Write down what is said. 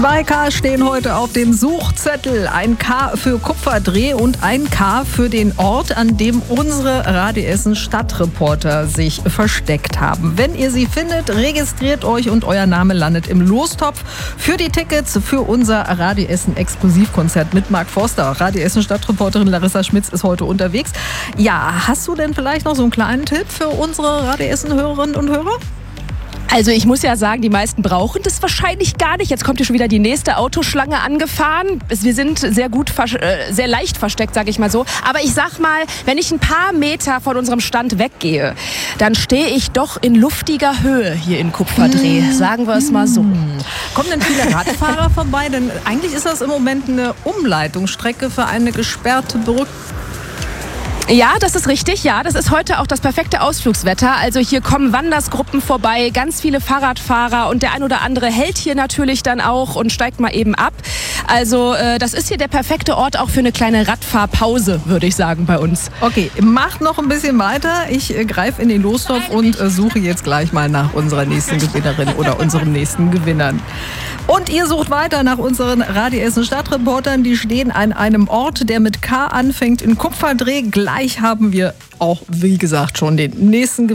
2K stehen heute auf dem Suchzettel. Ein K für Kupferdreh und ein K für den Ort, an dem unsere Radio Essen Stadtreporter sich versteckt haben. Wenn ihr sie findet, registriert euch und euer Name landet im Lostopf für die Tickets für unser Radio Essen Exklusivkonzert mit Mark Forster. Radio Essen Stadtreporterin Larissa Schmitz ist heute unterwegs. Ja, hast du denn vielleicht noch so einen kleinen Tipp für unsere Radio Essen Hörerinnen und Hörer? Also ich muss ja sagen, die meisten brauchen das wahrscheinlich gar nicht. Jetzt kommt hier schon wieder die nächste Autoschlange angefahren. Wir sind sehr leicht versteckt, sage ich mal so. Aber ich sag mal, wenn ich ein paar Meter von unserem Stand weggehe, dann stehe ich doch in luftiger Höhe hier in Kupferdreh. Sagen wir es mal so. Kommen denn viele Radfahrer vorbei? Denn eigentlich ist das im Moment eine Umleitungsstrecke für eine gesperrte Brücke. Ja, das ist richtig. Ja, das ist heute auch das perfekte Ausflugswetter. Also hier kommen Wandersgruppen vorbei, ganz viele Fahrradfahrer und der ein oder andere hält hier natürlich dann auch und steigt mal eben ab. Also das ist hier der perfekte Ort auch für eine kleine Radfahrpause, würde ich sagen, bei uns. Okay, macht noch ein bisschen weiter. Ich greife in den Lostopf und suche jetzt gleich mal nach unserer nächsten Gewinnerin oder unseren nächsten Gewinnern. Und ihr sucht weiter nach unseren Radio Essen Stadtreportern. Die stehen an einem Ort, der mit K anfängt, in Kupferdreh. Gleich haben wir auch, wie gesagt, schon den nächsten Gewinner.